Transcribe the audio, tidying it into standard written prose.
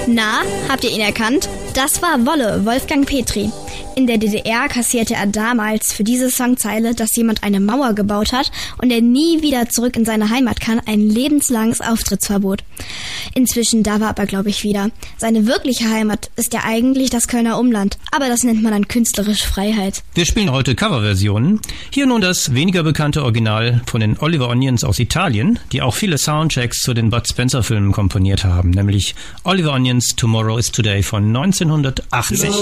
Na, habt ihr ihn erkannt? Das war Wolle, Wolfgang Petri. In der DDR kassierte er damals für diese Songzeile, dass jemand eine Mauer gebaut hat und er nie wieder zurück in seine Heimat kann, ein lebenslanges Auftrittsverbot. Inzwischen darf er aber, glaube ich, wieder. Seine wirkliche Heimat ist ja eigentlich das Kölner Umland, aber das nennt man dann künstlerische Freiheit. Wir spielen heute Coverversionen. Hier nun das weniger bekannte Original von den Oliver Onions aus Italien, die auch viele Soundtracks zu den Bud Spencer-Filmen komponiert haben, nämlich Oliver Onions Tomorrow is Today von 1980.